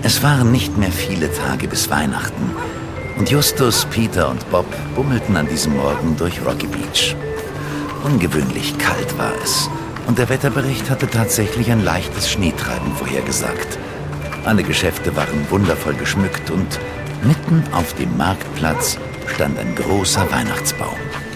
Es waren nicht mehr viele Tage bis Weihnachten und Justus, Peter und Bob bummelten an diesem Morgen durch Rocky Beach. Ungewöhnlich kalt war es und der Wetterbericht hatte tatsächlich ein leichtes Schneetreiben vorhergesagt. Alle Geschäfte waren wundervoll geschmückt und mitten auf dem Marktplatz stand ein großer Weihnachtsbaum.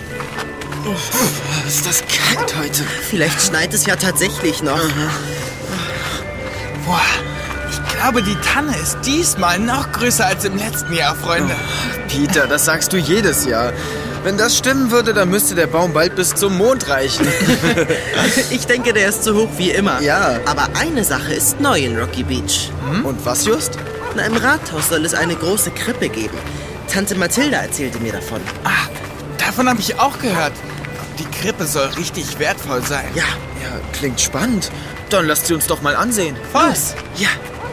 Ist das kalt heute? Vielleicht schneit es ja tatsächlich noch. Boah, ich glaube, die Tanne ist diesmal noch größer als im letzten Jahr, Freunde. Peter, das sagst du jedes Jahr. Wenn das stimmen würde, dann müsste der Baum bald bis zum Mond reichen. Ich denke, der ist so hoch wie immer. Ja. Aber eine Sache ist neu in Rocky Beach. Und was, Just? In einem Rathaus soll es eine große Krippe geben. Tante Mathilda erzählte mir davon. Ah, davon habe ich auch gehört. Die Krippe soll richtig wertvoll sein. Ja. Ja, klingt spannend. Dann lasst sie uns doch mal ansehen. Was? Ja.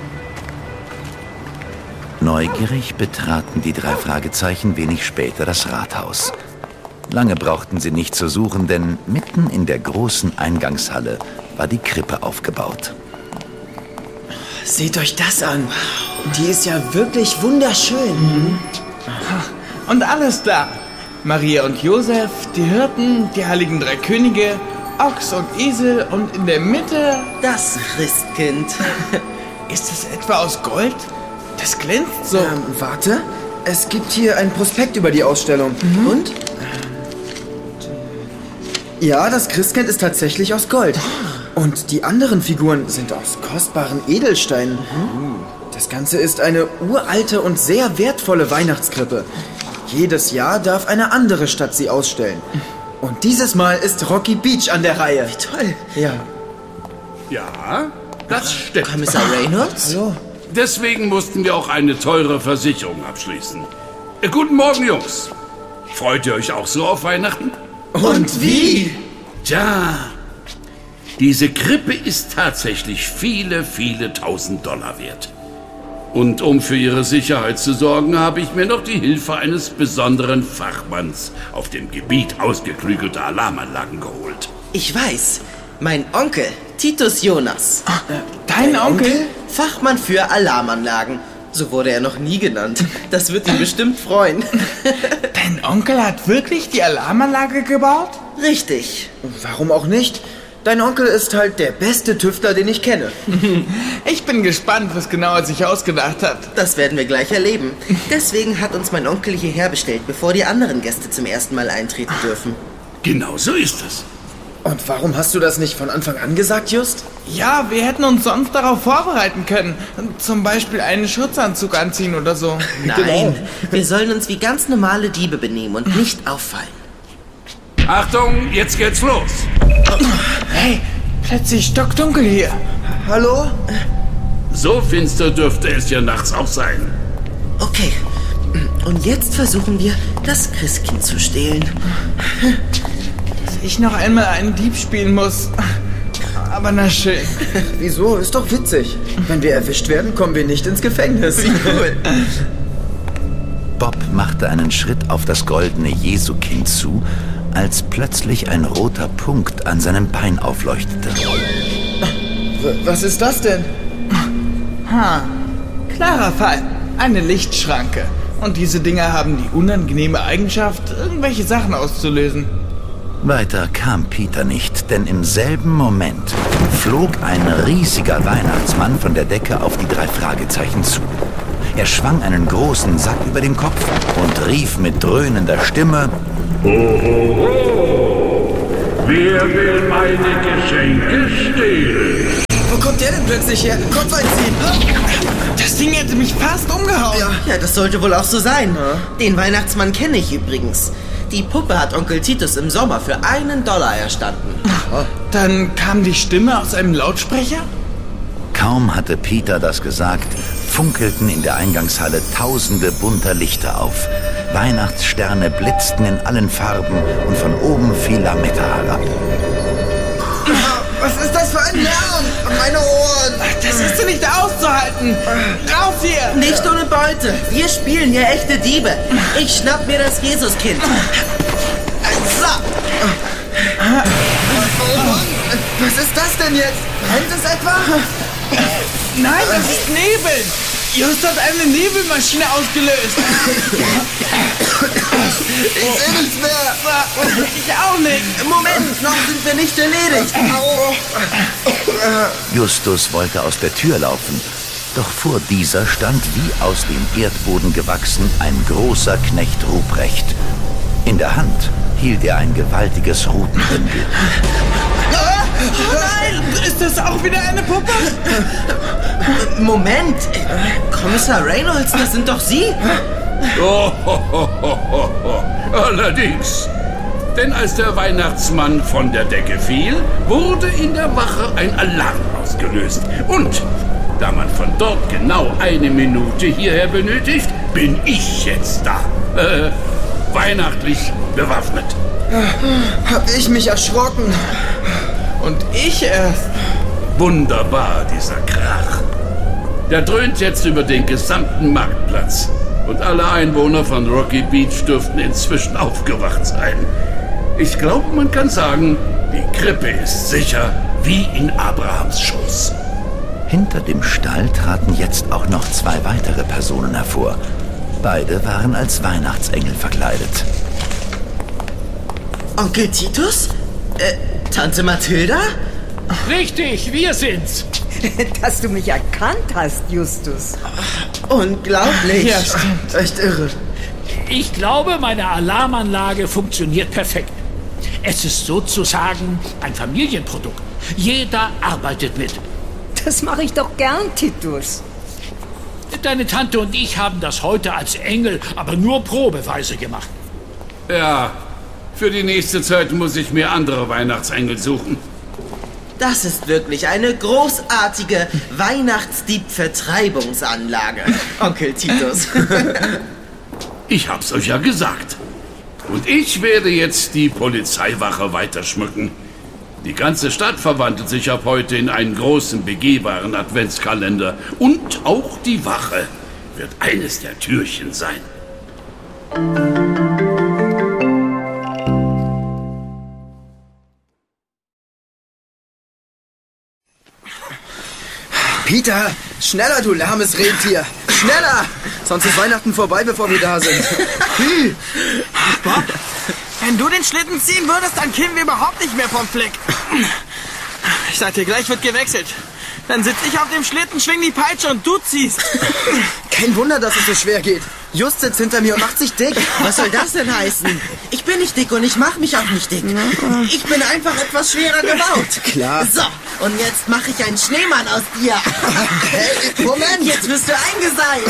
Neugierig betraten die 3 Fragezeichen wenig später das Rathaus. Lange brauchten sie nicht zu suchen, denn mitten in der großen Eingangshalle war die Krippe aufgebaut. Seht euch das an. Die ist ja wirklich wunderschön. Und alles da. Maria und Josef, die Hirten, die heiligen 3 Könige, Ochs und Esel und in der Mitte... Das Christkind. Ist es etwa aus Gold? Das glänzt so. Warte. Es gibt hier ein Prospekt über die Ausstellung. Und? Ja, das Christkind ist tatsächlich aus Gold. Und die anderen Figuren sind aus kostbaren Edelsteinen. Das Ganze ist eine uralte und sehr wertvolle Weihnachtskrippe. Jedes Jahr darf eine andere Stadt sie ausstellen. Und dieses Mal ist Rocky Beach an der Reihe. Wie toll. Ja. Ja, das stimmt. Kommissar Reynolds? Hallo. Deswegen mussten wir auch eine teure Versicherung abschließen. Guten Morgen, Jungs. Freut ihr euch auch so auf Weihnachten? Und wie? Tja, diese Krippe ist tatsächlich viele, viele tausend Dollar wert. Und um für ihre Sicherheit zu sorgen, habe ich mir noch die Hilfe eines besonderen Fachmanns auf dem Gebiet ausgeklügelter Alarmanlagen geholt. Ich weiß. Mein Onkel, Titus Jonas. Dein Onkel? Fachmann für Alarmanlagen. So wurde er noch nie genannt. Das wird ihn bestimmt freuen. Dein Onkel hat wirklich die Alarmanlage gebaut? Richtig. Warum auch nicht? Dein Onkel ist halt der beste Tüftler, den ich kenne. Ich bin gespannt, was genau er sich ausgedacht hat. Das werden wir gleich erleben. Deswegen hat uns mein Onkel hierher bestellt, bevor die anderen Gäste zum ersten Mal eintreten dürfen. Genau so ist es. Und warum hast du das nicht von Anfang an gesagt, Just? Ja, wir hätten uns sonst darauf vorbereiten können. Zum Beispiel einen Schutzanzug anziehen oder so. Nein, wir sollen uns wie ganz normale Diebe benehmen und nicht auffallen. Achtung, jetzt geht's los. Hey, plötzlich stockdunkel hier. Hallo? So finster dürfte es ja nachts auch sein. Okay, und jetzt versuchen wir, das Christkind zu stehlen. Dass ich noch einmal einen Dieb spielen muss. Aber na schön. Wieso? Ist doch witzig. Wenn wir erwischt werden, kommen wir nicht ins Gefängnis. Cool. Bob machte einen Schritt auf das goldene Jesukind zu, als plötzlich ein roter Punkt an seinem Bein aufleuchtete. Was ist das denn? Klarer Fall. Eine Lichtschranke. Und diese Dinger haben die unangenehme Eigenschaft, irgendwelche Sachen auszulösen. Weiter kam Peter nicht, denn im selben Moment flog ein riesiger Weihnachtsmann von der Decke auf die 3 Fragezeichen zu. Er schwang einen großen Sack über den Kopf und rief mit dröhnender Stimme: Ho, ho, ho! Wer will meine Geschenke stehlen? Wo kommt der denn plötzlich her? Kopf einziehen! Das Ding hätte mich fast umgehauen. Ja, das sollte wohl auch so sein. Den Weihnachtsmann kenne ich übrigens. Die Puppe hat Onkel Titus im Sommer für $1 erstanden. Dann kam die Stimme aus einem Lautsprecher? Kaum hatte Peter das gesagt, funkelten in der Eingangshalle tausende bunter Lichter auf. Weihnachtssterne blitzten in allen Farben und von oben fiel Lametta herab. Was ist das für ein Lärm? Meine Ohren! Das ist nicht auszuhalten. Raus hier! Nicht ohne Beute. Wir spielen hier echte Diebe. Ich schnapp mir das Jesuskind. So. Oh Mann! Was ist das denn jetzt? Brennt es etwa? Nein, das ist Nebel. Just hat eine Nebelmaschine ausgelöst. Ich sehe nichts mehr. Ich auch nicht. Moment, noch sind wir nicht erledigt. Justus wollte aus der Tür laufen, doch vor dieser stand wie aus dem Erdboden gewachsen ein großer Knecht Ruprecht. In der Hand hielt er ein gewaltiges Rutenbündel. Oh nein! Ist das auch wieder eine Puppe? Moment, Kommissar Reynolds, das sind doch Sie. Allerdings. Denn als der Weihnachtsmann von der Decke fiel, wurde in der Wache ein Alarm ausgelöst. Und da man von dort genau 1 Minute hierher benötigt, bin ich jetzt da. Weihnachtlich bewaffnet. Hab ich mich erschrocken. Und ich erst. Wunderbar, dieser Krach. Der dröhnt jetzt über den gesamten Marktplatz. Und alle Einwohner von Rocky Beach dürften inzwischen aufgewacht sein. Ich glaube, man kann sagen, die Krippe ist sicher wie in Abrahams Schoß. Hinter dem Stall traten jetzt auch noch 2 weitere Personen hervor. Beide waren als Weihnachtsengel verkleidet. Onkel Titus? Tante Mathilda? Richtig, wir sind's. Dass du mich erkannt hast, Justus. Unglaublich. Ja, stimmt. Echt irre. Ich glaube, meine Alarmanlage funktioniert perfekt. Es ist sozusagen ein Familienprodukt. Jeder arbeitet mit. Das mache ich doch gern, Titus. Deine Tante und ich haben das heute als Engel, aber nur probeweise gemacht. Ja, für die nächste Zeit muss ich mir andere Weihnachtsengel suchen. Das ist wirklich eine großartige Weihnachtsdieb-Vertreibungsanlage, Onkel Titus. Ich hab's euch ja gesagt. Und ich werde jetzt die Polizeiwache weiterschmücken. Die ganze Stadt verwandelt sich ab heute in einen großen, begehbaren Adventskalender. Und auch die Wache wird eines der Türchen sein. Peter, schneller, du lahmes Rentier. Schneller! Sonst ist Weihnachten vorbei, bevor wir da sind. Bob, wenn du den Schlitten ziehen würdest, dann kämen wir überhaupt nicht mehr vom Fleck. Ich sag dir, gleich wird gewechselt. Dann sitz ich auf dem Schlitten, schwing die Peitsche und du ziehst. Kein Wunder, dass es so schwer geht. Just sitzt hinter mir und macht sich dick. Was soll das denn heißen? Ich bin nicht dick und ich mache mich auch nicht dick. Ich bin einfach etwas schwerer gebaut. Klar. So, und jetzt mache ich einen Schneemann aus dir. Hey, Moment, jetzt bist du eingeseilt.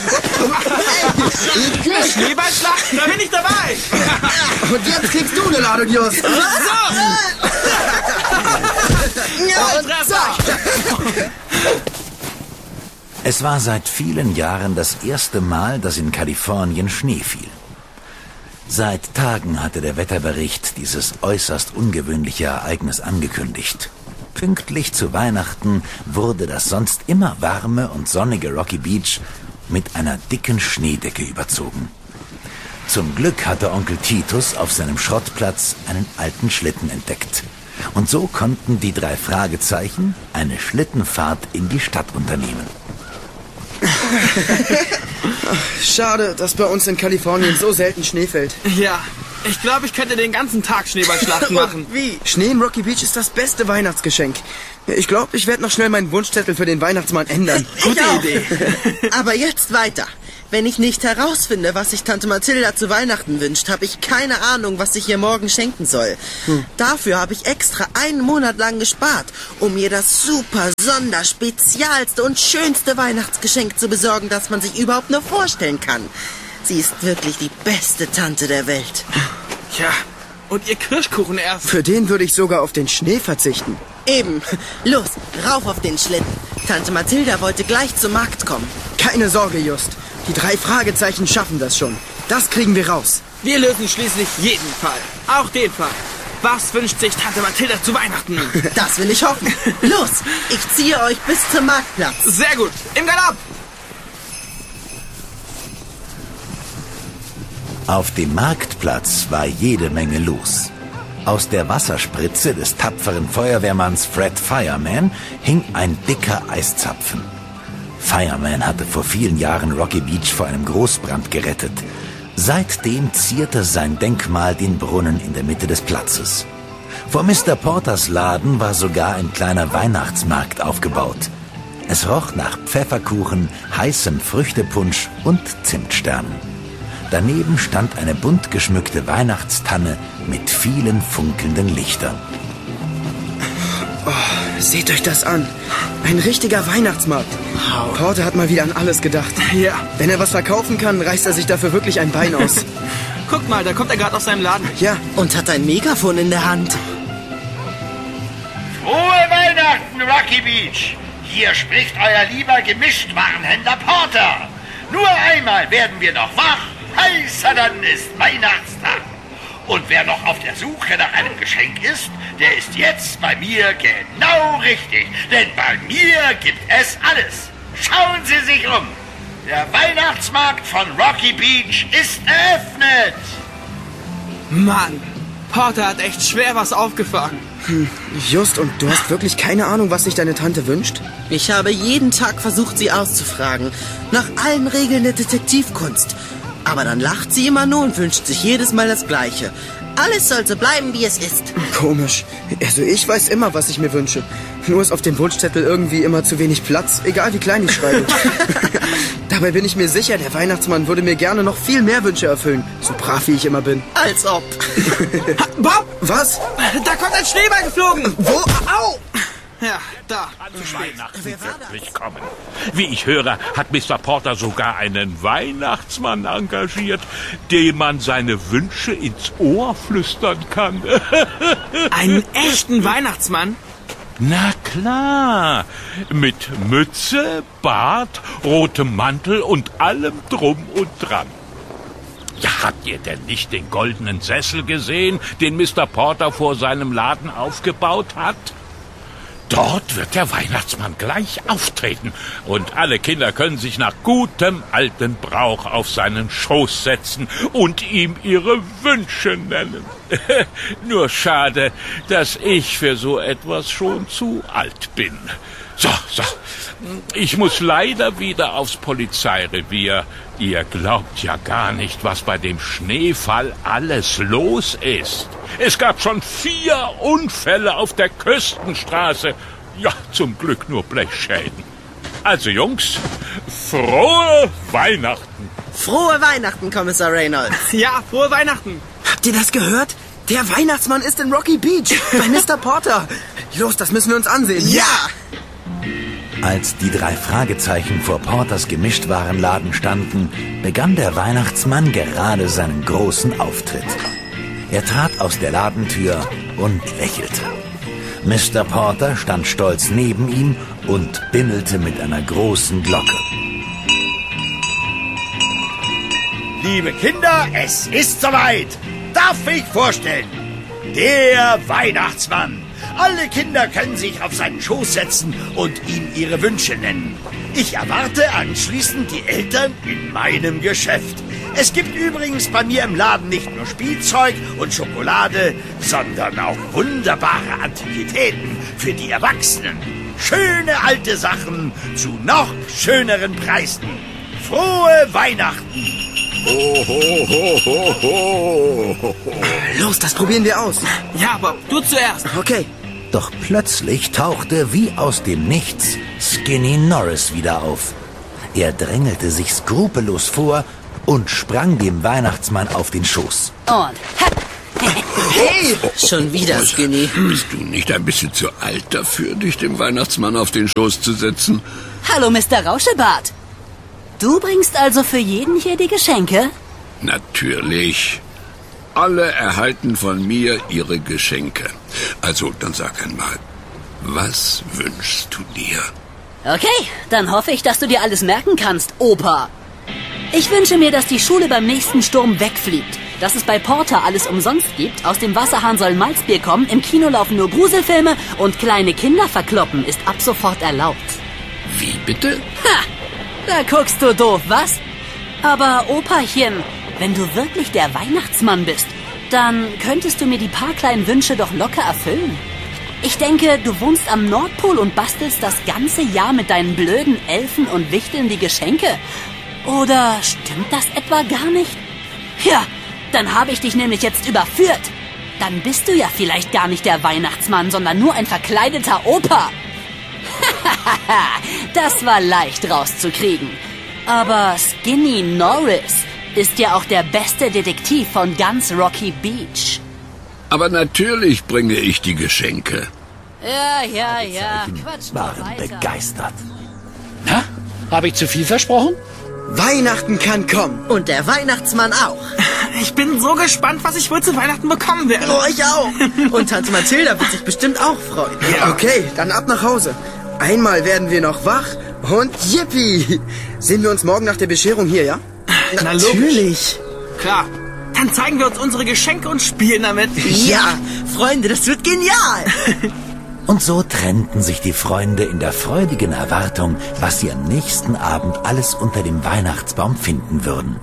Hey, Schneeballschlacht, da bin ich dabei. und jetzt kriegst du eine Ladung, Just. Es war seit vielen Jahren das erste Mal, dass in Kalifornien Schnee fiel. Seit Tagen hatte der Wetterbericht dieses äußerst ungewöhnliche Ereignis angekündigt. Pünktlich zu Weihnachten wurde das sonst immer warme und sonnige Rocky Beach mit einer dicken Schneedecke überzogen. Zum Glück hatte Onkel Titus auf seinem Schrottplatz einen alten Schlitten entdeckt. Und so konnten die 3 Fragezeichen eine Schlittenfahrt in die Stadt unternehmen. Schade, dass bei uns in Kalifornien so selten Schnee fällt. Ja, ich glaube, ich könnte den ganzen Tag Schneeballschlachten machen. Wie? Schnee in Rocky Beach ist das beste Weihnachtsgeschenk. Ich glaube, ich werde noch schnell meinen Wunschzettel für den Weihnachtsmann ändern. Gute Idee. Aber jetzt weiter. Wenn ich nicht herausfinde, was sich Tante Mathilda zu Weihnachten wünscht, habe ich keine Ahnung, was ich ihr morgen schenken soll. Dafür habe ich extra 1 Monat lang gespart, um ihr das super, sonderspezialste und schönste Weihnachtsgeschenk zu besorgen, das man sich überhaupt nur vorstellen kann. Sie ist wirklich die beste Tante der Welt. Ja, und ihr Kirschkuchen erst. Für den würde ich sogar auf den Schnee verzichten. Eben. Los, rauf auf den Schlitten. Tante Mathilda wollte gleich zum Markt kommen. Keine Sorge, Just. Die 3 Fragezeichen schaffen das schon. Das kriegen wir raus. Wir lösen schließlich jeden Fall. Auch den Fall. Was wünscht sich Tante Mathilda zu Weihnachten? Das will ich hoffen. Los, ich ziehe euch bis zum Marktplatz. Sehr gut. Im Galopp. Auf dem Marktplatz war jede Menge los. Aus der Wasserspritze des tapferen Feuerwehrmanns Fred Fireman hing ein dicker Eiszapfen. Fireman hatte vor vielen Jahren Rocky Beach vor einem Großbrand gerettet. Seitdem zierte sein Denkmal den Brunnen in der Mitte des Platzes. Vor Mr. Porters Laden war sogar ein kleiner Weihnachtsmarkt aufgebaut. Es roch nach Pfefferkuchen, heißem Früchtepunsch und Zimtsternen. Daneben stand eine bunt geschmückte Weihnachtstanne mit vielen funkelnden Lichtern. Oh, seht euch das an. Ein richtiger Weihnachtsmarkt. Porter hat mal wieder an alles gedacht. Ja. Wenn er was verkaufen kann, reißt er sich dafür wirklich ein Bein aus. Guck mal, da kommt er gerade aus seinem Laden. Ja. Und hat ein Megafon in der Hand. Frohe Weihnachten, Rocky Beach! Hier spricht euer lieber Gemischtwarenhändler Porter. Nur einmal werden wir noch wach. Heißer dann ist Weihnachtstag. Und wer noch auf der Suche nach einem Geschenk ist, der ist jetzt bei mir genau richtig. Denn bei mir gibt es alles. Schauen Sie sich um. Der Weihnachtsmarkt von Rocky Beach ist eröffnet. Mann, Porter hat echt schwer was aufgefahren. Just, und du hast wirklich keine Ahnung, was sich deine Tante wünscht? Ich habe jeden Tag versucht, sie auszufragen. Nach allen Regeln der Detektivkunst. Aber dann lacht sie immer nur und wünscht sich jedes Mal das Gleiche. Alles soll so bleiben, wie es ist. Komisch. Also ich weiß immer, was ich mir wünsche. Nur ist auf dem Wunschzettel irgendwie immer zu wenig Platz, egal wie klein ich schreibe. Dabei bin ich mir sicher, der Weihnachtsmann würde mir gerne noch viel mehr Wünsche erfüllen. So brav, wie ich immer bin. Als ob. Bob! Was? Da kommt ein Schneeball geflogen! Wo? Au! Ja, da. Weihnachten wirklich kommen. Wie ich höre, hat Mr. Porter sogar einen Weihnachtsmann engagiert, dem man seine Wünsche ins Ohr flüstern kann. Einen echten Weihnachtsmann? Na klar, mit Mütze, Bart, rotem Mantel und allem drum und dran. Ja, habt ihr denn nicht den goldenen Sessel gesehen, den Mr. Porter vor seinem Laden aufgebaut hat? Dort wird der Weihnachtsmann gleich auftreten und alle Kinder können sich nach gutem alten Brauch auf seinen Schoß setzen und ihm ihre Wünsche nennen. Nur schade, dass ich für so etwas schon zu alt bin. So, ich muss leider wieder aufs Polizeirevier. Ihr glaubt ja gar nicht, was bei dem Schneefall alles los ist. Es gab schon 4 Unfälle auf der Küstenstraße. Ja, zum Glück nur Blechschäden. Also Jungs, frohe Weihnachten. Frohe Weihnachten, Kommissar Reynolds. Ja, frohe Weihnachten. Habt ihr das gehört? Der Weihnachtsmann ist in Rocky Beach bei Mr. Porter. Los, das müssen wir uns ansehen. Ja! Als die 3 Fragezeichen vor Porters Gemischtwarenladen standen, begann der Weihnachtsmann gerade seinen großen Auftritt. Er trat aus der Ladentür und lächelte. Mr. Porter stand stolz neben ihm und bimmelte mit einer großen Glocke. Liebe Kinder, es ist soweit. Darf ich vorstellen? Der Weihnachtsmann. Alle Kinder können sich auf seinen Schoß setzen und ihm ihre Wünsche nennen. Ich erwarte anschließend die Eltern in meinem Geschäft. Es gibt übrigens bei mir im Laden nicht nur Spielzeug und Schokolade, sondern auch wunderbare Antiquitäten für die Erwachsenen. Schöne alte Sachen zu noch schöneren Preisen. Frohe Weihnachten! Ho, ho, ho, ho, ho, ho. Los, das probieren wir aus. Ja, Bob, du zuerst. Okay. Doch plötzlich tauchte wie aus dem Nichts Skinny Norris wieder auf. Er drängelte sich skrupellos vor und sprang dem Weihnachtsmann auf den Schoß. Und Hey! Schon wieder, Skinny. Bist du nicht ein bisschen zu alt dafür, dich dem Weihnachtsmann auf den Schoß zu setzen? hallo, Mr. Rauschebart. Du bringst also für jeden hier die Geschenke? Natürlich. Alle erhalten von mir ihre Geschenke. Also, dann sag einmal, was wünschst du dir? Okay, dann hoffe ich, dass du dir alles merken kannst, Opa. Ich wünsche mir, dass die Schule beim nächsten Sturm wegfliegt. Dass es bei Porter alles umsonst gibt, aus dem Wasserhahn soll Malzbier kommen, im Kino laufen nur Gruselfilme und kleine Kinder verkloppen ist ab sofort erlaubt. Wie bitte? Ha! Da guckst du doof, was? Aber Opachen, wenn du wirklich der Weihnachtsmann bist, dann könntest du mir die paar kleinen Wünsche doch locker erfüllen. Ich denke, du wohnst am Nordpol und bastelst das ganze Jahr mit deinen blöden Elfen und wichteln die Geschenke. Oder stimmt das etwa gar nicht? Ja, dann habe ich dich nämlich jetzt überführt. Dann bist du ja vielleicht gar nicht der Weihnachtsmann, sondern nur ein verkleideter Opa. Das war leicht rauszukriegen. Aber Skinny Norris ist ja auch der beste Detektiv von ganz Rocky Beach. Aber natürlich bringe ich die Geschenke. Ja. Quatsch mal Waren weiter. begeistert. Na, habe ich zu viel versprochen? Weihnachten kann kommen. Und der Weihnachtsmann auch. Ich bin so gespannt, was ich wohl zu Weihnachten bekommen werde. Oh, ich auch. Und Tante Mathilda wird sich bestimmt auch freuen. Okay, dann ab nach Hause. Einmal werden wir noch wach und yippie! Sehen wir uns morgen nach der Bescherung hier, ja? Na, logisch. Natürlich. Klar. Dann zeigen wir uns unsere Geschenke und spielen damit. Ja, Freunde, das wird genial. Und so trennten sich die Freunde in der freudigen Erwartung, was sie am nächsten Abend alles unter dem Weihnachtsbaum finden würden.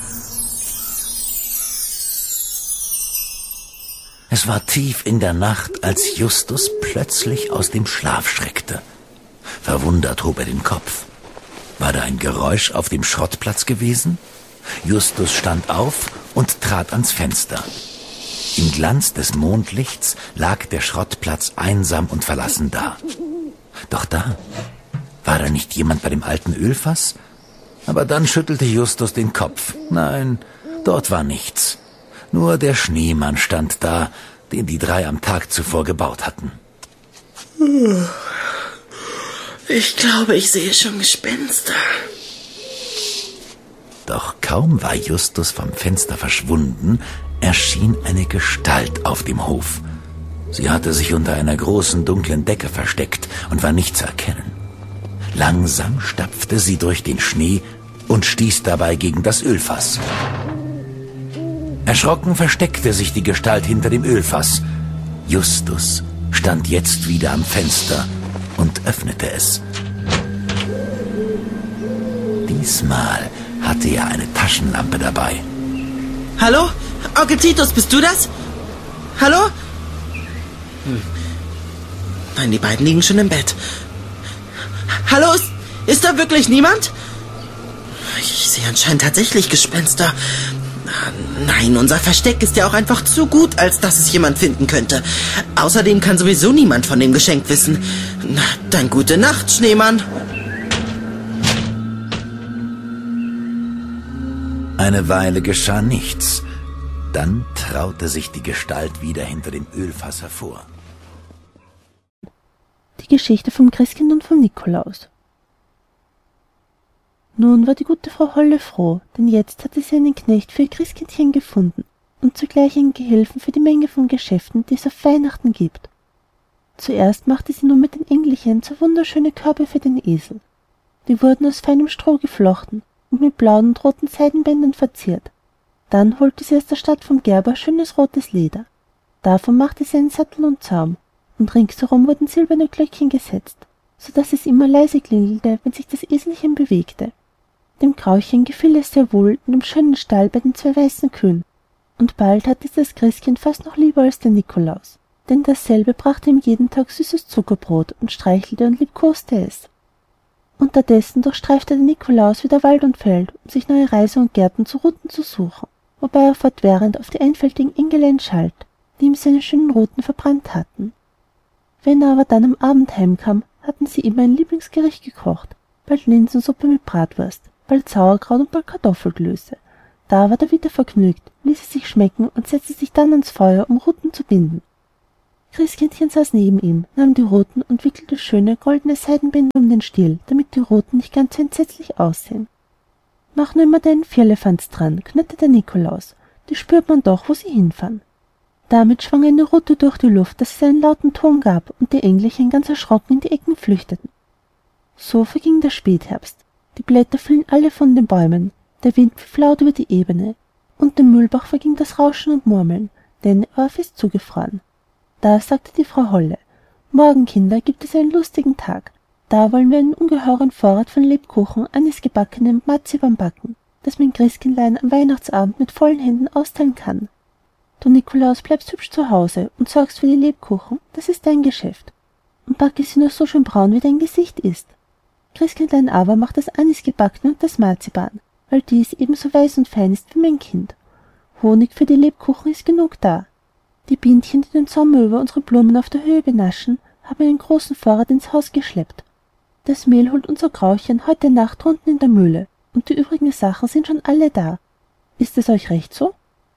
Es war tief in der Nacht, als Justus plötzlich aus dem Schlaf schreckte. Verwundert hob er den Kopf. War da ein Geräusch auf dem Schrottplatz gewesen? Justus stand auf und trat ans Fenster. Im Glanz des Mondlichts lag der Schrottplatz einsam und verlassen da. Doch da war da nicht jemand bei dem alten Ölfass? Aber dann schüttelte Justus den Kopf. Nein, dort war nichts. Nur der Schneemann stand da, den die drei am Tag zuvor gebaut hatten. Ich glaube, ich sehe schon Gespenster. Doch kaum war Justus vom Fenster verschwunden, erschien eine Gestalt auf dem Hof. Sie hatte sich unter einer großen dunklen Decke versteckt und war nicht zu erkennen. Langsam stapfte sie durch den Schnee und stieß dabei gegen das Ölfass. Erschrocken versteckte sich die Gestalt hinter dem Ölfass. Justus stand jetzt wieder am Fenster und öffnete es. Diesmal hatte er eine Taschenlampe dabei. Hallo? Onkel Titus, bist du das? Hallo? Nein, die beiden liegen schon im Bett. Hallo, ist da wirklich niemand? Ich sehe anscheinend tatsächlich Gespenster. Nein, unser Versteck ist ja auch einfach zu gut, als dass es jemand finden könnte. Außerdem kann sowieso niemand von dem Geschenk wissen. Na, dann gute Nacht, Schneemann. Eine Weile geschah nichts. Dann traute sich die Gestalt wieder hinter dem Ölfass hervor. Die Geschichte vom Christkind und vom Nikolaus. Nun war die gute Frau Holle froh, denn jetzt hatte sie einen Knecht für ihr Christkindchen gefunden und zugleich einen Gehilfen für die Menge von Geschäften, die es auf Weihnachten gibt. Zuerst machte sie nun mit den Engelchen so wunderschöne Körbe für den Esel. Die wurden aus feinem Stroh geflochten und mit blauen und roten Seidenbändern verziert. Dann holte sie aus der Stadt vom Gerber schönes rotes Leder. Davon machte sie einen Sattel und Zaum, und ringsherum wurden silberne Glöckchen gesetzt, so dass es immer leise klingelte, wenn sich das Eselchen bewegte. Dem Grauchen gefiel es sehr wohl in dem schönen Stall bei den zwei weißen Kühen, und bald hatte es das Christkind fast noch lieber als der Nikolaus, denn dasselbe brachte ihm jeden Tag süßes Zuckerbrot und streichelte und liebkoste es. Unterdessen durchstreifte der Nikolaus wieder Wald und Feld, um sich neue Reiser und Gärten zu Ruten zu suchen, wobei er fortwährend auf die einfältigen Engelein schalt, die ihm seine schönen Ruten verbrannt hatten. Wenn er aber dann am Abend heimkam, hatten sie immer ein Lieblingsgericht gekocht, bald Linsensuppe mit Bratwurst, bald Sauerkraut und bald Kartoffelklöße. Da war er wieder vergnügt, ließ es sich schmecken und setzte sich dann ans Feuer, um Ruten zu binden. Christkindchen saß neben ihm, nahm die Ruten und wickelte schöne goldene Seidenbänder um den Stiel, damit die Ruten nicht ganz so entsetzlich aussehen. Mach nur immer deinen Vierlefanz dran, knurrte der Nikolaus, die spürt man doch, wo sie hinfahren. Damit schwang eine Rute durch die Luft, dass es einen lauten Ton gab und die Engelchen ganz erschrocken in die Ecken flüchteten. So verging der Spätherbst. Die Blätter fielen alle von den Bäumen, der Wind pfiff laut über die Ebene, und dem Mühlbach verging das Rauschen und Murmeln, denn er war fest zugefroren. Da sagte die Frau Holle: Morgen, Kinder, gibt es einen lustigen Tag. Da wollen wir einen ungeheuren Vorrat von Lebkuchen, Anisgebackenen und Marzipan backen, das mein Christkindlein am Weihnachtsabend mit vollen Händen austeilen kann. Du, Nikolaus, bleibst hübsch zu Hause und sorgst für die Lebkuchen, das ist dein Geschäft. Und backe sie nur so schön braun, wie dein Gesicht ist. Christkindlein aber macht das Anisgebackene und das Marzipan, weil dies ebenso weiß und fein ist wie mein Kind. Honig für die Lebkuchen ist genug da. Die Bienchen, die den Sommer über unsere Blumen auf der Höhe benaschen, haben einen großen Vorrat ins Haus geschleppt. Das Mehl holt unser Grauchen heute Nacht drunten in der Mühle, und die übrigen Sachen sind schon alle da. Ist es euch recht so?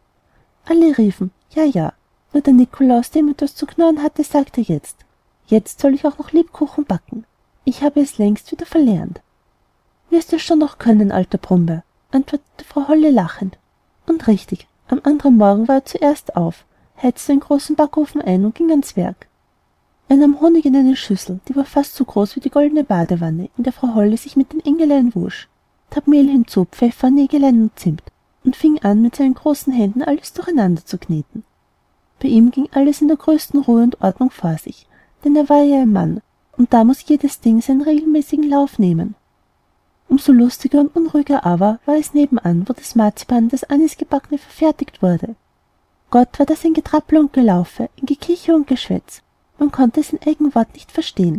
Alle riefen, ja, ja. Nur der Nikolaus, dem etwas zu knurren hatte, sagte jetzt soll ich auch noch Lebkuchen backen. Ich habe es längst wieder verlernt. Wirst es schon noch können, alter Brummbär, antwortete Frau Holle lachend. Und richtig, am anderen Morgen war er zuerst auf, heizte den großen Backofen ein und ging ans Werk. Er nahm Honig in eine Schüssel, die war fast so groß wie die goldene Badewanne, in der Frau Holle sich mit den Engelein wusch, tat Mehl hinzu, Pfeffer, Nägelein und Zimt und fing an, mit seinen großen Händen alles durcheinander zu kneten. Bei ihm ging alles in der größten Ruhe und Ordnung vor sich, denn er war ja ein Mann, und da muß jedes Ding seinen regelmäßigen Lauf nehmen. Umso lustiger und unruhiger aber war es nebenan, wo das Marzipan und das Anisgebackene verfertigt wurde. Gott war das ein Getrappel und Gelaufe, ein Gekicher und Geschwätz, man konnte sein eigen Wort nicht verstehen.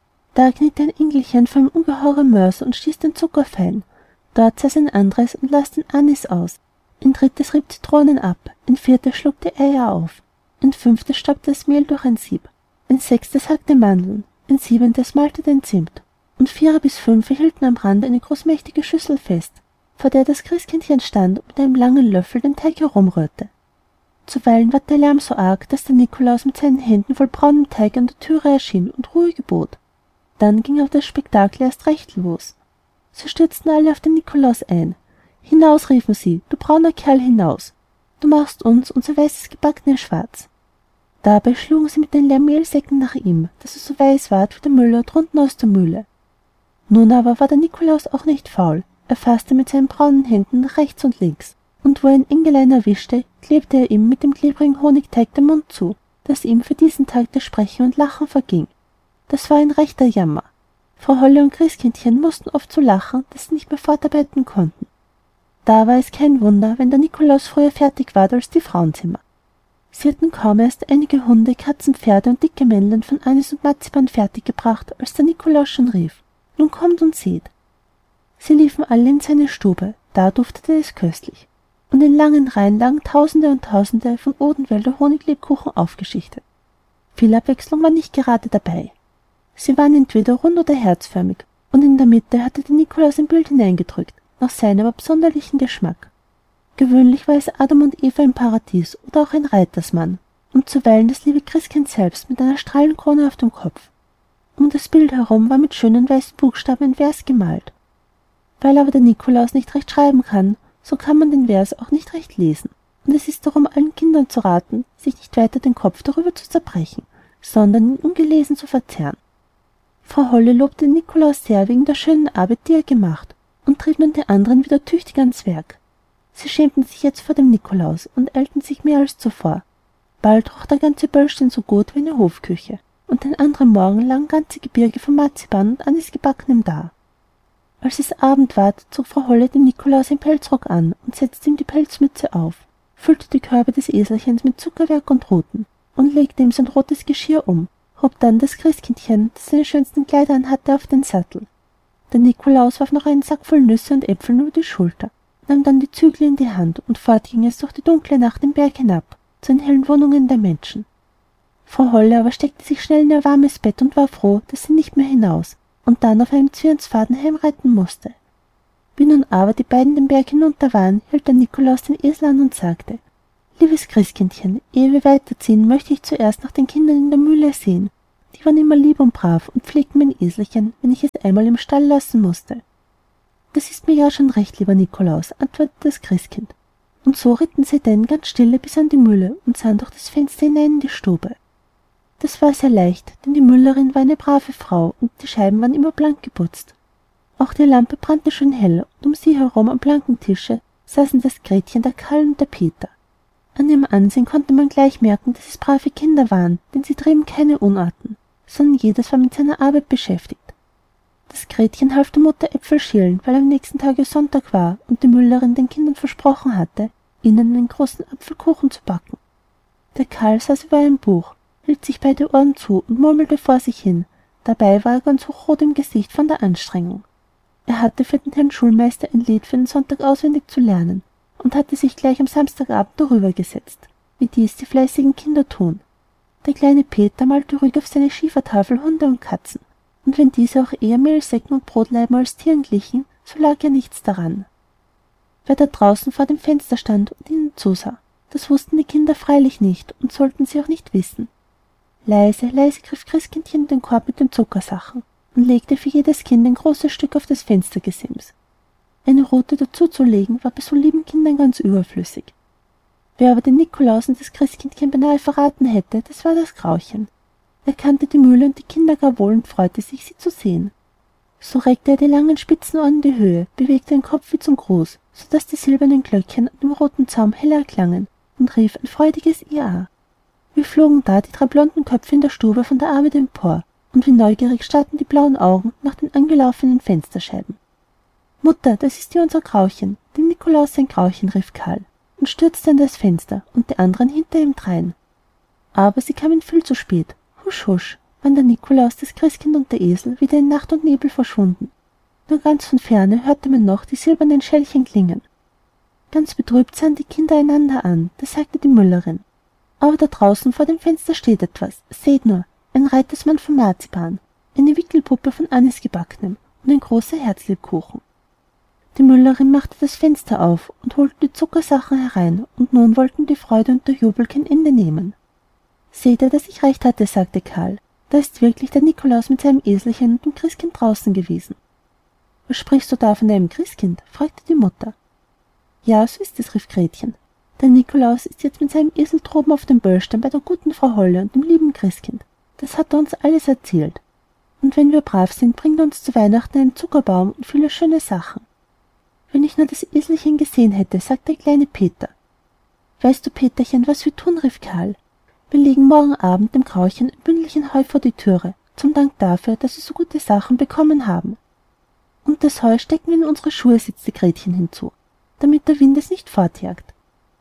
Da kniete ein Engelchen vor einem ungeheuren Mörser und stieß den Zucker fein, dort saß ein anderes und las den Anis aus, ein drittes rieb Zitronen ab, ein viertes schluckte Eier auf, ein fünftes staubte das Mehl durch ein Sieb, ein sechstes hackte Mandeln, ein siebentes malte den Zimt, und 4 bis 5 hielten am Rande eine großmächtige Schüssel fest, vor der das Christkindchen stand und mit einem langen Löffel den Teig herumrührte. Zuweilen ward der Lärm so arg, dass der Nikolaus mit seinen Händen voll braunem Teig an der Türe erschien und Ruhe gebot. Dann ging aber das Spektakel erst recht los. So stürzten alle auf den Nikolaus ein. Hinaus, riefen sie, du brauner Kerl, hinaus! Du machst uns unser weißes Gebackene schwarz. Dabei schlugen sie mit den leeren Mehlsäcken nach ihm, dass er so weiß ward wie der Müller drunten aus der Mühle. Nun aber war der Nikolaus auch nicht faul. Er fasste mit seinen braunen Händen nach rechts und links, und wo er ein Engelein erwischte, klebte er ihm mit dem klebrigen Honigteig den Mund zu, dass ihm für diesen Tag das Sprechen und Lachen verging. Das war ein rechter Jammer. Frau Holle und Christkindchen mussten oft so lachen, dass sie nicht mehr fortarbeiten konnten. Da war es kein Wunder, wenn der Nikolaus früher fertig ward als die Frauenzimmer. Sie hatten kaum erst einige Hunde, Katzen, Pferde und dicke Männlein von Anis und Marzipan fertiggebracht, als der Nikolaus schon rief, nun kommt und seht. Sie liefen alle in seine Stube, da duftete es köstlich, und in langen Reihen lagen Tausende und Tausende von Odenwälder Honiglebkuchen aufgeschichtet. Viel Abwechslung war nicht gerade dabei. Sie waren entweder rund oder herzförmig, und in der Mitte hatte der Nikolaus ein Bild hineingedrückt, nach seinem absonderlichen Geschmack. Gewöhnlich war es Adam und Eva im Paradies oder auch ein Reitersmann und zuweilen das liebe Christkind selbst mit einer Strahlenkrone auf dem Kopf. Um das Bild herum war mit schönen weißen Buchstaben ein Vers gemalt. Weil aber der Nikolaus nicht recht schreiben kann, so kann man den Vers auch nicht recht lesen, und es ist darum allen Kindern zu raten, sich nicht weiter den Kopf darüber zu zerbrechen, sondern ihn ungelesen zu verzehren. Frau Holle lobte den Nikolaus sehr wegen der schönen Arbeit, die er gemacht, und trieb nun die anderen wieder tüchtig ans Werk. Sie schämten sich jetzt vor dem Nikolaus und eilten sich mehr als zuvor. Bald roch der ganze Böllstein so gut wie eine Hofküche, und den anderen Morgen lagen ganze Gebirge von Marzipan und Anisgebackenem da. Als es Abend ward, zog Frau Holle dem Nikolaus einen Pelzrock an und setzte ihm die Pelzmütze auf, füllte die Körbe des Eselchens mit Zuckerwerk und Ruten und legte ihm sein rotes Geschirr um, hob dann das Christkindchen, das seine schönsten Kleider anhatte, auf den Sattel. Der Nikolaus warf noch einen Sack voll Nüsse und Äpfeln über die Schulter, nahm dann die Zügel in die Hand, und fort ging es durch die dunkle Nacht den Berg hinab, zu den hellen Wohnungen der Menschen. Frau Holle aber steckte sich schnell in ihr warmes Bett und war froh, dass sie nicht mehr hinaus und dann auf einem Zwirnsfaden heimreiten musste. Wie nun aber die beiden den Berg hinunter waren, hielt der Nikolaus den Esel an und sagte, »Liebes Christkindchen, ehe wir weiterziehen, möchte ich zuerst nach den Kindern in der Mühle sehen. Die waren immer lieb und brav und pflegten mein Eselchen, wenn ich es einmal im Stall lassen musste.« »Das ist mir ja schon recht, lieber Nikolaus«, antwortete das Christkind. Und so ritten sie denn ganz stille bis an die Mühle und sahen durch das Fenster hinein in die Stube. Das war sehr leicht, denn die Müllerin war eine brave Frau und die Scheiben waren immer blank geputzt. Auch die Lampe brannte schön hell, und um sie herum am blanken Tische saßen das Gretchen, der Karl und der Peter. An ihrem Ansehen konnte man gleich merken, dass es brave Kinder waren, denn sie trieben keine Unarten, sondern jedes war mit seiner Arbeit beschäftigt. Das Gretchen half der Mutter Äpfel schälen, weil am nächsten Tage Sonntag war und die Müllerin den Kindern versprochen hatte, ihnen einen großen Apfelkuchen zu backen, Der Karl saß über einem Buch, hielt sich beide Ohren zu und murmelte vor sich hin. Dabei war er ganz hochrot im Gesicht von der Anstrengung. Er hatte für den Herrn Schulmeister ein Lied für den Sonntag auswendig zu lernen und hatte sich gleich am Samstagabend darüber gesetzt, wie dies die fleißigen Kinder tun. Der kleine Peter malte ruhig auf seine Schiefertafel Hunde und Katzen, und wenn diese auch eher Mehlsäcken und Brotleiben als Tieren glichen, so lag ja nichts daran. Wer da draußen vor dem Fenster stand und ihnen zusah, das wussten die Kinder freilich nicht und sollten sie auch nicht wissen. Leise, leise griff Christkindchen in den Korb mit den Zuckersachen und legte für jedes Kind ein großes Stück auf das Fenstergesims. Eine Rute dazuzulegen war bei so lieben Kindern ganz überflüssig. Wer aber den Nikolaus und das Christkindchen beinahe verraten hätte, das war das Grauchen. Er kannte die Mühle und die Kinder gar wohl und freute sich, sie zu sehen. So reckte er die langen spitzen Ohren in die Höhe, bewegte den Kopf wie zum Gruß, so dass die silbernen Glöckchen an dem roten Zaum hell erklangen, und rief ein freudiges Ja. Wie flogen da die 3 blonden Köpfe in der Stube von der Arbeit empor, und wie neugierig starrten die blauen Augen nach den angelaufenen Fensterscheiben. »Mutter, das ist ja unser Grauchen, dem Nikolaus sein Grauchen«, rief Karl und stürzte an das Fenster und die anderen hinter ihm drein. Aber sie kamen viel zu spät. Husch, husch, waren der Nikolaus, das Christkind und der Esel wieder in Nacht und Nebel verschwunden. Nur ganz von ferne hörte man noch die silbernen Schellchen klingen. Ganz betrübt sahen die Kinder einander an, da sagte die Müllerin: »Aber da draußen vor dem Fenster steht etwas. Seht nur, ein Reitersmann von Marzipan, eine Wickelpuppe von Anisgebacknem und ein großer Herzlebkuchen.« Die Müllerin machte das Fenster auf und holte die Zuckersachen herein, und nun wollten die Freude und der Jubel kein Ende nehmen. »Seht ihr, dass ich recht hatte«, sagte Karl. »Da ist wirklich der Nikolaus mit seinem Eselchen und dem Christkind draußen gewesen.« »Was sprichst du da von einem Christkind?« fragte die Mutter. »Ja, so ist es«, rief Gretchen. »Der Nikolaus ist jetzt mit seinem Esel droben auf dem Böllstein bei der guten Frau Holle und dem lieben Christkind. Das hat er uns alles erzählt. Und wenn wir brav sind, bringt er uns zu Weihnachten einen Zuckerbaum und viele schöne Sachen.« »Wenn ich nur das Eselchen gesehen hätte«, sagte der kleine Peter. »Weißt du, Peterchen, was wir tun?« rief Karl. »Wir legen morgen Abend dem Grauchen ein Bündelchen Heu vor die Türe, zum Dank dafür, dass wir so gute Sachen bekommen haben. Und das Heu stecken wir in unsere Schuhe«, setzte Gretchen hinzu, »damit der Wind es nicht fortjagt.«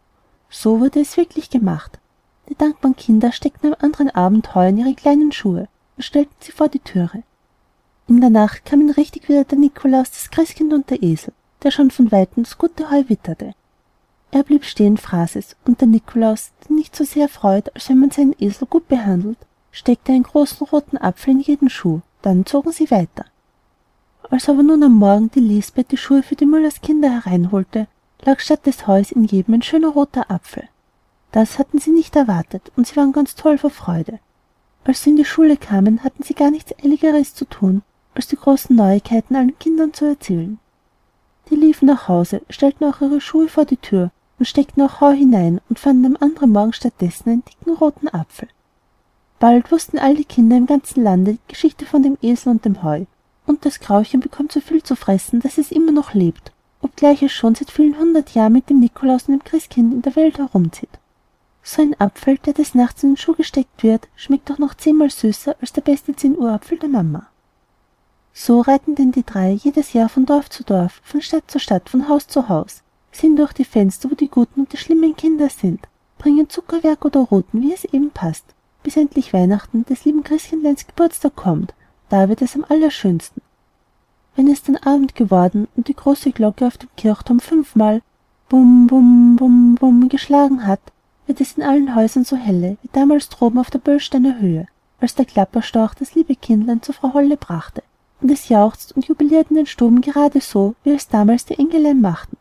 So wurde es wirklich gemacht. Die dankbaren Kinder steckten am anderen Abend Heu in ihre kleinen Schuhe und stellten sie vor die Türe. In der Nacht kamen richtig wieder der Nikolaus, das Christkind und der Esel, der schon von weitem das gute Heu witterte. Er blieb stehen, fraß es, und der Nikolaus, der nicht so sehr freut, als wenn man seinen Esel gut behandelt, steckte einen großen roten Apfel in jeden Schuh. Dann zogen sie weiter. Als aber nun am Morgen die Lisbeth die Schuhe für die Müllers Kinder hereinholte, lag statt des Heus in jedem ein schöner roter Apfel. Das hatten sie nicht erwartet, und sie waren ganz toll vor Freude. Als sie in die Schule kamen, hatten sie gar nichts Eiligeres zu tun, als die großen Neuigkeiten allen Kindern zu erzählen. Die liefen nach Hause, stellten auch ihre Schuhe vor die Tür und steckten auch Heu hinein und fanden am anderen Morgen stattdessen einen dicken roten Apfel. Bald wussten all die Kinder im ganzen Lande die Geschichte von dem Esel und dem Heu, und das Grauchen bekommt so viel zu fressen, dass es immer noch lebt, obgleich es schon seit vielen 100 Jahren mit dem Nikolaus und dem Christkind in der Welt herumzieht. So ein Apfel, der des Nachts in den Schuh gesteckt wird, schmeckt doch noch 10-mal süßer als der beste 10-Uhr-Apfel der Mama. So reiten denn die 3 jedes Jahr von Dorf zu Dorf, von Stadt zu Stadt, von Haus zu Haus, sehen durch die Fenster, wo die guten und die schlimmen Kinder sind, bringen Zuckerwerk oder Ruten, wie es eben passt, bis endlich Weihnachten des lieben Christkindleins Geburtstag kommt. Da wird es am allerschönsten. Wenn es dann Abend geworden und die große Glocke auf dem Kirchturm 5-mal Bum, Bum, Bum, Bum geschlagen hat, wird es in allen Häusern so helle, wie damals droben auf der Böllsteiner Höhe, als der Klapperstorch das liebe Kindlein zur Frau Holle brachte, und es jauchzt und jubiliert in den Stuben gerade so, wie es damals die Engelein machten.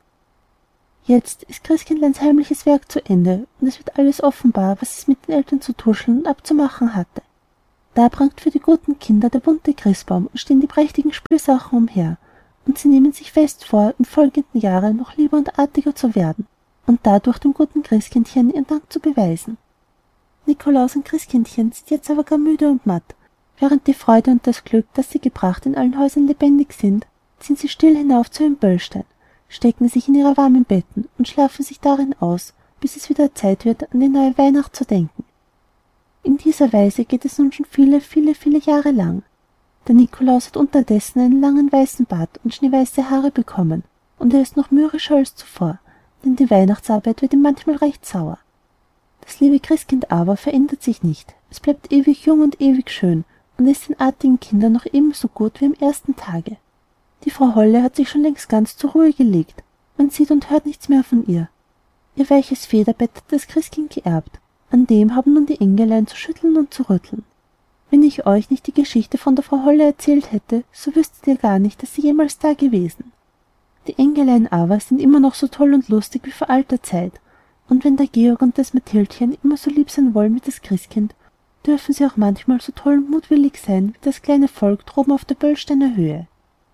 Jetzt ist Christkindleins heimliches Werk zu Ende, und es wird alles offenbar, was es mit den Eltern zu tuscheln und abzumachen hatte. Da prangt für die guten Kinder der bunte Christbaum und stehen die prächtigen Spielsachen umher, und sie nehmen sich fest vor, im folgenden Jahre noch lieber und artiger zu werden und dadurch dem guten Christkindchen ihren Dank zu beweisen. Nikolaus und Christkindchen sind jetzt aber gar müde und matt. Während die Freude und das Glück, das sie gebracht, in allen Häusern lebendig sind, ziehen sie still hinauf zu ihrem Böllstein, stecken sich in ihre warmen Betten und schlafen sich darin aus, bis es wieder Zeit wird, an die neue Weihnacht zu denken. In dieser Weise geht es nun schon viele, viele, viele Jahre lang. Der Nikolaus hat unterdessen einen langen weißen Bart und schneeweiße Haare bekommen, und er ist noch mürrischer als zuvor, denn die Weihnachtsarbeit wird ihm manchmal recht sauer. Das liebe Christkind aber verändert sich nicht. Es bleibt ewig jung und ewig schön und ist den artigen Kindern noch ebenso gut wie am ersten Tage. Die Frau Holle hat sich schon längst ganz zur Ruhe gelegt. Man sieht und hört nichts mehr von ihr. Ihr weiches Federbett hat das Christkind geerbt. An dem haben nun die Engelein zu schütteln und zu rütteln. Wenn ich euch nicht die Geschichte von der Frau Holle erzählt hätte, so wüsstet ihr gar nicht, dass sie jemals da gewesen. Die Engelein aber sind immer noch so toll und lustig wie vor alter Zeit. Und wenn der Georg und das Mathildchen immer so lieb sein wollen wie das Christkind, dürfen sie auch manchmal so toll und mutwillig sein wie das kleine Volk droben auf der Böllsteiner Höhe.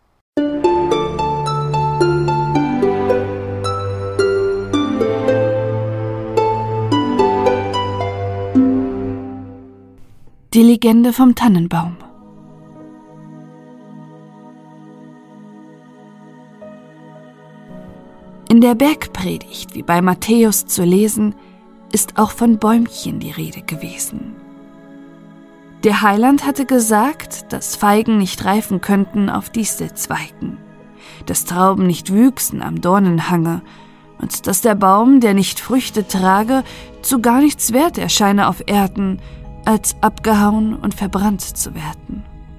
Die Legende vom Tannenbaum. In der Bergpredigt, wie bei Matthäus zu lesen, ist auch von Bäumchen die Rede gewesen. Der Heiland hatte gesagt, dass Feigen nicht reifen könnten auf Distelzweigen, dass Trauben nicht wüchsen am Dornenhange und dass der Baum, der nicht Früchte trage, zu gar nichts wert erscheine auf Erden, als abgehauen und verbrannt zu werden.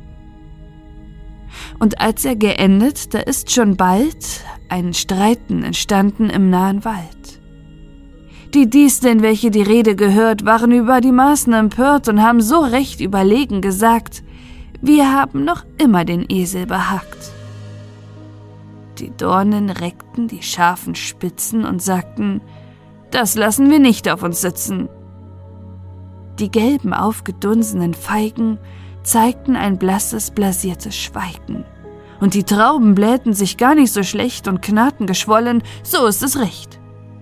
Und als er geendet, da ist schon bald ein Streiten entstanden im nahen Wald. Die Disteln, welche die Rede gehört, waren über die Maßen empört und haben so recht überlegen gesagt, wir haben noch immer den Esel behagt. Die Dornen reckten die scharfen Spitzen und sagten, das lassen wir nicht auf uns sitzen. Die gelben, aufgedunsenen Feigen zeigten ein blasses, blasiertes Schweigen. Und die Trauben blähten sich gar nicht so schlecht und knarrten geschwollen, so ist es recht.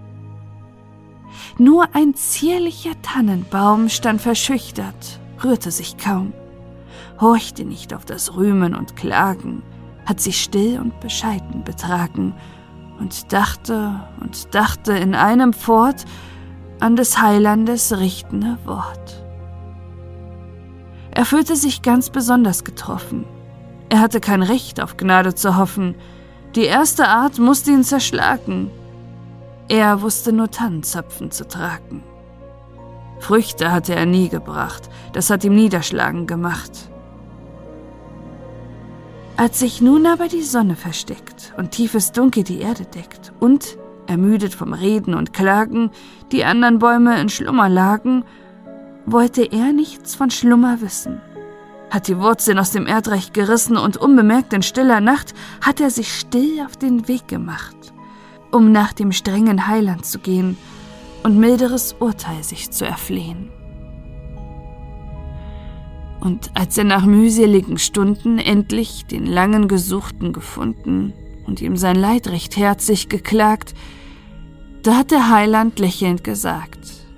Nur ein zierlicher Tannenbaum stand verschüchtert, rührte sich kaum, horchte nicht auf das Rühmen und Klagen, hat sich still und bescheiden betragen und dachte in einem fort an des Heilandes richtende Wort. Er fühlte sich ganz besonders getroffen. Er hatte kein Recht, auf Gnade zu hoffen. Die erste Art musste ihn zerschlagen. Er wusste nur Tannenzapfen zu tragen. Früchte hatte er nie gebracht, das hat ihm Niederschlagen gemacht. Als sich nun aber die Sonne versteckt und tiefes Dunkel die Erde deckt und, ermüdet vom Reden und Klagen, die anderen Bäume in Schlummer lagen, wollte er nichts von Schlummer wissen, hat die Wurzeln aus dem Erdreich gerissen und unbemerkt in stiller Nacht hat er sich still auf den Weg gemacht, um nach dem strengen Heiland zu gehen und milderes Urteil sich zu erflehen. Und als er nach mühseligen Stunden endlich den langen Gesuchten gefunden und ihm sein Leid recht herzlich geklagt, da hat der Heiland lächelnd gesagt,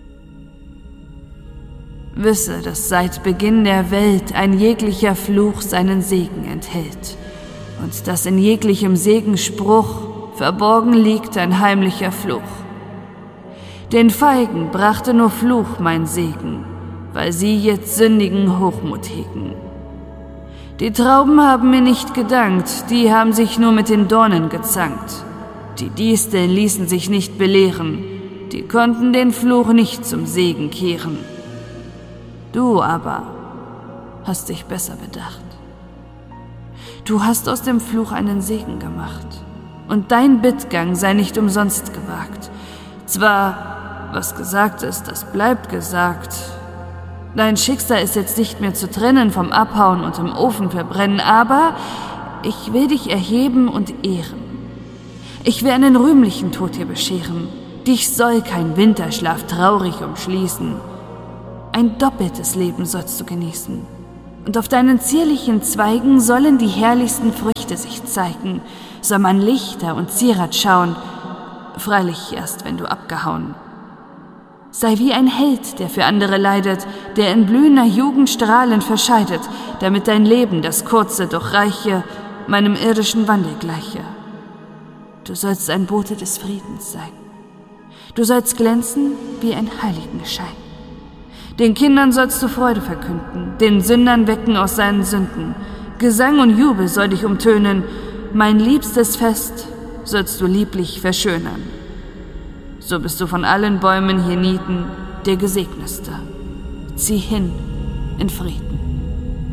wisse, dass seit Beginn der Welt ein jeglicher Fluch seinen Segen enthält und dass in jeglichem Segenspruch verborgen liegt ein heimlicher Fluch. Den Feigen brachte nur Fluch mein Segen, weil sie jetzt sündigen Hochmut hegen. Die Trauben haben mir nicht gedankt, die haben sich nur mit den Dornen gezankt. Die Disteln ließen sich nicht belehren, die konnten den Fluch nicht zum Segen kehren. Du aber hast dich besser bedacht. Du hast aus dem Fluch einen Segen gemacht, und dein Bittgang sei nicht umsonst gewagt. Zwar, was gesagt ist, das bleibt gesagt. Dein Schicksal ist jetzt nicht mehr zu trennen vom Abhauen und im Ofen verbrennen, aber ich will dich erheben und ehren. Ich will einen rühmlichen Tod dir bescheren. Dich soll kein Winterschlaf traurig umschließen. Ein doppeltes Leben sollst du genießen. Und auf deinen zierlichen Zweigen sollen die herrlichsten Früchte sich zeigen, soll man Lichter und Zierat schauen, freilich erst, wenn du abgehauen. Sei wie ein Held, der für andere leidet, der in blühender Jugend strahlend verscheidet, damit dein Leben, das kurze, doch reiche, meinem irdischen Wandel gleiche. Du sollst ein Bote des Friedens sein. Du sollst glänzen wie ein Heiligenschein. Den Kindern sollst du Freude verkünden, den Sündern wecken aus seinen Sünden. Gesang und Jubel soll dich umtönen, mein liebstes Fest sollst du lieblich verschönern. So bist du von allen Bäumen hier nieten der Gesegnetste. Zieh hin in Frieden.